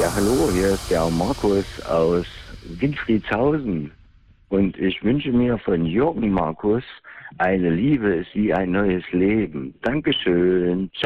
Ja, hallo, hier ist der Markus aus Winfriedshausen. Und ich wünsche mir von Jürgen Markus, eine Liebe ist wie ein neues Leben. Dankeschön. Ciao.